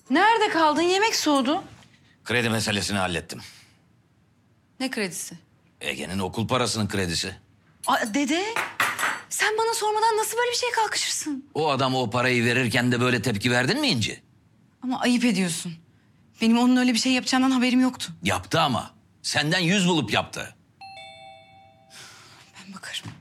Nerede kaldın? Yemek soğudu. Kredi meselesini hallettim. Ne kredisi? Ege'nin okul parasının kredisi. Aa, dede, sen bana sormadan nasıl böyle bir şeye kalkışırsın? O adam o parayı verirken de böyle tepki verdin mi İnci? Ama ayıp ediyorsun. Benim onun öyle bir şey yapacağından haberim yoktu. Yaptı ama. Senden 100 bulup yaptı. Ben bakarım.